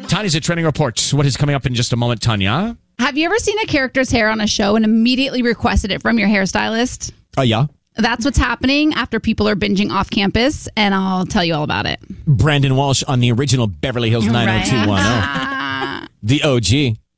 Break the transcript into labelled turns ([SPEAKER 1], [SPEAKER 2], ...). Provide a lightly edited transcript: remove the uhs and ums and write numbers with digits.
[SPEAKER 1] Tanya's a trending report. What is coming up in just a moment, Tanya?
[SPEAKER 2] Have you ever seen a character's hair on a show and immediately requested it from your hairstylist?
[SPEAKER 1] Oh, yeah.
[SPEAKER 2] That's what's happening after people are binging off campus, and I'll tell you all about it.
[SPEAKER 1] Brandon Walsh on the original Beverly Hills 90210. The OG.